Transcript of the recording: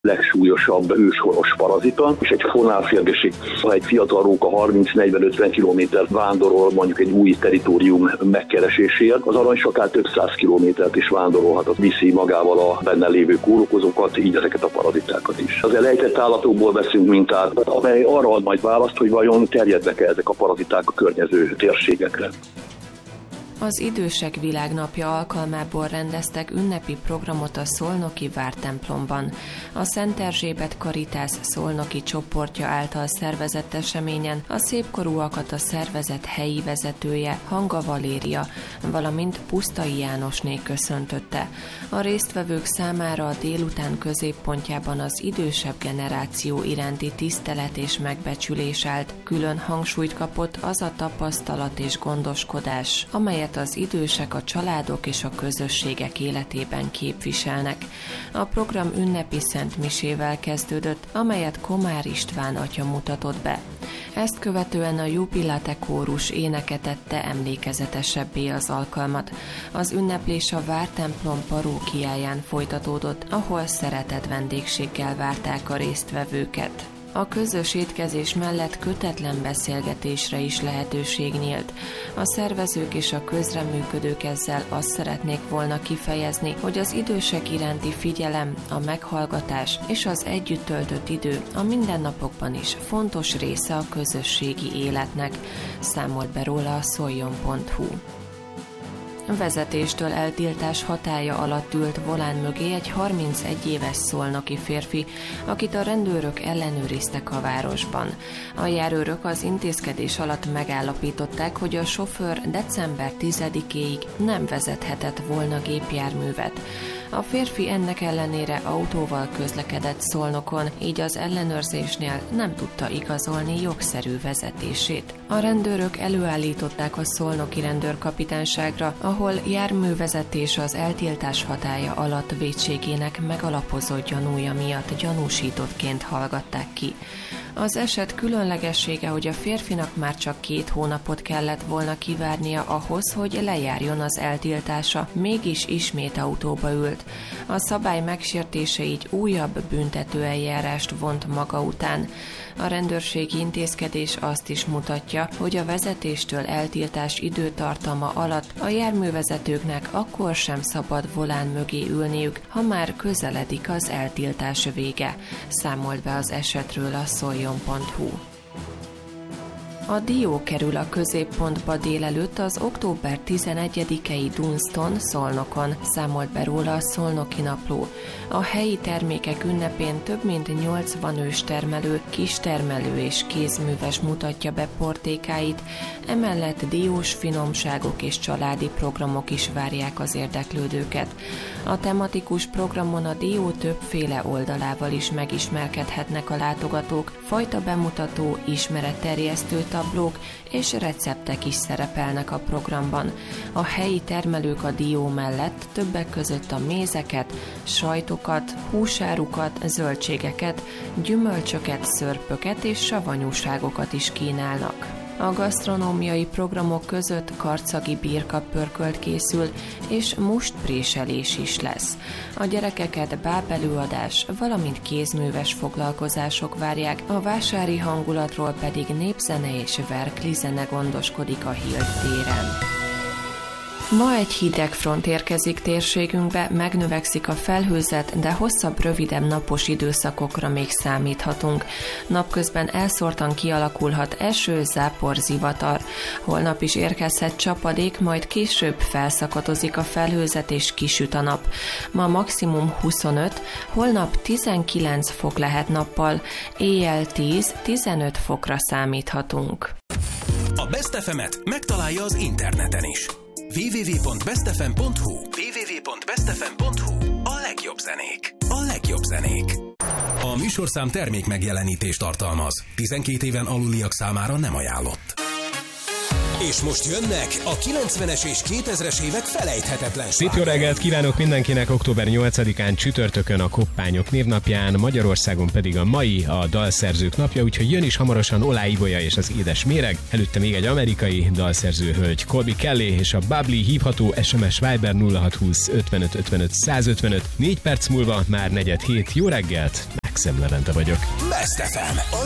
legsúlyosabb őshonos parazita, és egy fonálférgesség, ha egy fiatal róka 30-40-50 kilométert vándorol mondjuk egy új territórium megkeresésért, az aranysakál több 100 kilométert is vándorolhat, viszi magával a benne lévő kórokozókat, így ezeket a parazitákat is. Az elejtett állatokból veszünk mintát, amely arra ad majd választ, hogy vajon terjednek-e ezek a paraziták a környező térségekre. Az Idősek Világnapja alkalmából rendeztek ünnepi programot a szolnoki vártemplomban. A Szent Erzsébet Karitász szolnoki csoportja által szervezett eseményen a szépkorúakat a szervezet helyi vezetője, Hanga Valéria, valamint Pusztai Jánosné köszöntötte. A résztvevők számára a délután középpontjában az idősebb generáció iránti tisztelet és megbecsülés állt. Külön hangsúlyt kapott az a tapasztalat és gondoskodás, amelyet az idősek a családok és a közösségek életében képviselnek. A program ünnepi szentmisével kezdődött, amelyet Komár István atya mutatott be. Ezt követően a Jubilate kórus éneke tette emlékezetesebbé az alkalmat. Az ünneplés a vártemplom parókiáján folytatódott, ahol szeretett vendégséggel várták a résztvevőket. A közös étkezés mellett kötetlen beszélgetésre is lehetőség nyílt. A szervezők és a közreműködők ezzel azt szeretnék volna kifejezni, hogy az idősek iránti figyelem, a meghallgatás és az együtt töltött idő a mindennapokban is fontos része a közösségi életnek, számolt be róla a szoljon.hu. Vezetéstől eltiltás hatálya alatt ült volán mögé egy 31 éves szolnoki férfi, akit a rendőrök ellenőriztek a városban. A járőrök az intézkedés alatt megállapították, hogy a sofőr december 10-éig nem vezethetett volna gépjárművet. A férfi ennek ellenére autóval közlekedett Szolnokon, így az ellenőrzésnél nem tudta igazolni jogszerű vezetését. A rendőrök előállították a szolnoki rendőrkapitányságra, ahol járművezetés az eltiltás hatálya alatt vétségének megalapozott gyanúja miatt gyanúsítottként hallgatták ki. Az eset különlegessége, hogy a férfinak már csak 2 hónapot kellett volna kivárnia ahhoz, hogy lejárjon az eltiltása, mégis ismét autóba ült. A szabály megsértése így újabb büntetőeljárást vont maga után. A rendőrségi intézkedés azt is mutatja, hogy a vezetéstől eltiltás időtartama alatt a járművezetőknek akkor sem szabad volán mögé ülniük, ha már közeledik az eltiltás vége, számolt be az esetről a szoljon.hu. A dió kerül a középpontba délelőtt az október 11-i Dunston, Szolnokon, számolt be róla a Szolnoki Napló. A helyi termékek ünnepén több mint 80 őstermelő, kistermelő és kézműves mutatja be portékáit, emellett diós finomságok és családi programok is várják az érdeklődőket. A tematikus programon a dió többféle oldalával is megismerkedhetnek a látogatók, fajta bemutató, ismeretterjesztő tablók és receptek is szerepelnek a programban. A helyi termelők a dió mellett többek között a mézeket, sajtokat, húsárukat, zöldségeket, gyümölcsöket, szörpöket és savanyúságokat is kínálnak. A gasztronómiai programok között karcagi birkapörkölt készül, és mustpréselés is lesz. A gyerekeket bábelőadás, valamint kézműves foglalkozások várják, a vásári hangulatról pedig népzene és verklizene gondoskodik a Hilt téren. Ma egy hideg front érkezik térségünkbe, megnövekszik a felhőzet, de hosszabb, rövidebb napos időszakokra még számíthatunk. Napközben elszórtan kialakulhat eső, zápor, zivatar. Holnap is érkezhet csapadék, majd később felszakadozik a felhőzet és kisüt a nap. Ma maximum 25, holnap 19 fok lehet nappal, éjjel 10-15 fokra számíthatunk. A Best FM-et megtalálja az interneten is. www.bestfm.hu a legjobb zenék. A legjobb zenék. A műsorszám termék megjelenítést tartalmaz. 12 éven aluliak számára nem ajánlott. És most jönnek a 90-es és 2000-es évek felejthetetlen Szép jó reggelt kívánok mindenkinek! Október 8-án csütörtökön a Koppányok névnapján, Magyarországon pedig a mai a dalszerzők napja, úgyhogy jön is hamarosan Olá Ibolya és az Édes Méreg, előtte még egy amerikai dalszerző hölgy, Colby Kelly és a Bubbly, hívható SMS Viber 0620 55 55 155. 4 perc múlva már 4:07. Jó reggelt, Maxim Levente vagyok. Best FM.